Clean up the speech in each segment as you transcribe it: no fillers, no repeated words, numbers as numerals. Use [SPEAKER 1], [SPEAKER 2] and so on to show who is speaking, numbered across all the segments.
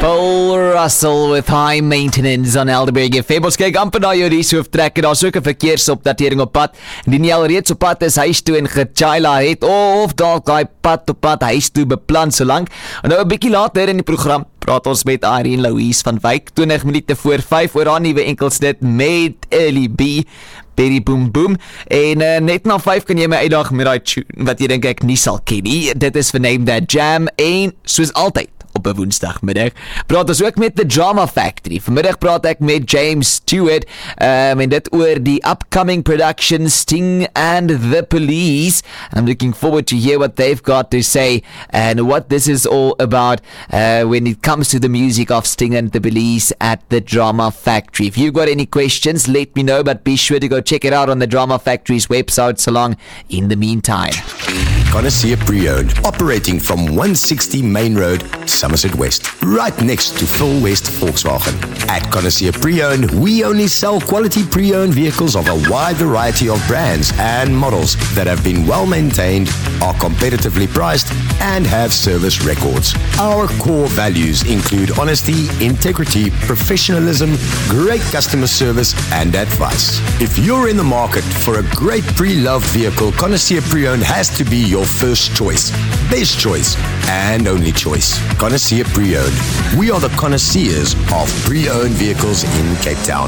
[SPEAKER 1] Paul Russell with High Maintenance on Helderberg FM. Ons kyk amper na jou reishooftrekker. Daar's ook 'n verkeersopdatering op pad. Indien jy al reeds op pad is huis toe en gechaila het, of dalk daai pad op pad huis toe beplan solank. En nou 'n bietjie later in die program praat ons met Irene Louise van Wyk, 20 minute voor 5 oor haar nuwe enkelsnit met Ellie B. Berry Boom Boom. En net na 5 kan jy my uitdaag met daai tune wat jy dink ek nie sal ken nie. Dit is Name That Jam en soos altyd op 'n woensdagmiddag praat ons ook met The Drama Factory. Vanmiddag praat ek met James Stewart en dit oor die upcoming production Sting and the Police. I'm looking forward to hear what they've got to say and what this is all about when it comes to the music of Sting and the Police at The Drama Factory. If you've got any questions, let me know, but be sure to go check it out on The Drama Factory's website so long in the meantime.
[SPEAKER 2] Connoisseur Pre-Owned, operating from 160 Main Road, Somerset West, right next to Phil West Volkswagen. At Connoisseur Pre-Owned, we only sell quality pre-owned vehicles of a wide variety of brands and models that have been well maintained, are competitively priced, and have service records. Our core values include honesty, integrity, professionalism, great customer service, and advice. If you're in the market for a great pre-loved vehicle, Connoisseur Pre-Owned has to be your first choice, best choice, and only choice. Connoisseur Pre-Owned. We are the connoisseurs of pre-owned vehicles in Cape Town.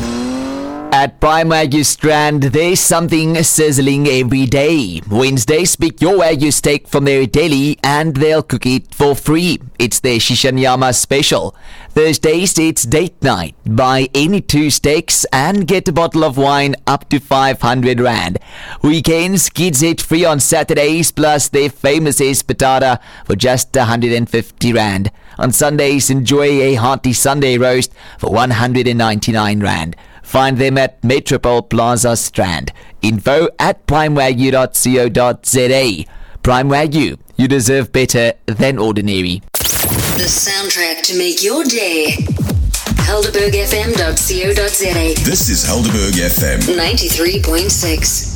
[SPEAKER 1] At Prime Wagyu Strand, there's something sizzling every day. Wednesdays, pick your Wagyu steak from their deli and they'll cook it for free. It's their Shishanyama special. Thursdays, it's date night. Buy any 2 steaks and get a bottle of wine up to 500 Rand. Weekends, kids eat free on Saturdays plus their famous espetada for just 150 Rand. On Sundays, enjoy a hearty Sunday roast for 199 Rand. Find them at Metropole Plaza Strand. Info at primewagyu.co.za. Prime Wagyu, you deserve better than ordinary.
[SPEAKER 3] The soundtrack to make your day. Helderbergfm.co.za.
[SPEAKER 4] This is Helderberg FM
[SPEAKER 3] 93.6.